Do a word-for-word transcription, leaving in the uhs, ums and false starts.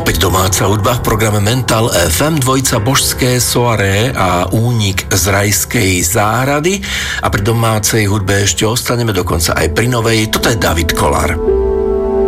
Opäť domáca hudba v programe Mental ef em, dvojica Božské soaré a Únik z rajskej záhrady. A pri domácej hudbe ešte ostaneme, dokonca aj pri novej. Toto je David Kollár.